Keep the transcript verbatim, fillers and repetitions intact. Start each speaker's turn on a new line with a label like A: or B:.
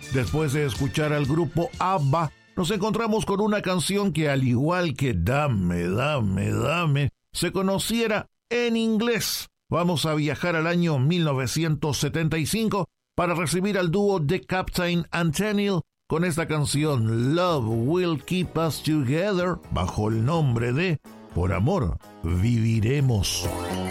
A: Después de escuchar al grupo ABBA, nos encontramos con una canción que, al igual que Dame, Dame, Dame, se conociera en inglés. Vamos a viajar al año mil novecientos setenta y cinco para recibir al dúo The Captain and Tennille con esta canción Love Will Keep Us Together, bajo el nombre de Por Amor Viviremos.